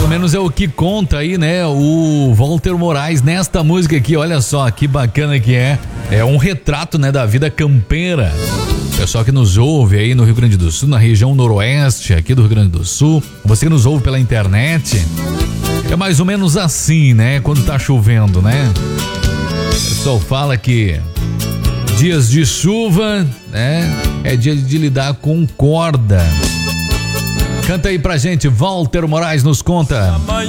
menos é o que conta aí, né? O Walter Moraes nesta música aqui, olha só que bacana que é. É um retrato, né, da vida campeira. Pessoal que nos ouve aí no Rio Grande do Sul, na região noroeste aqui do Rio Grande do Sul, você que nos ouve pela internet, é mais ou menos assim, né? Quando tá chovendo, né? O pessoal fala que dias de chuva, né? É dia de lidar com corda. Canta aí pra gente, Walter Moraes nos conta.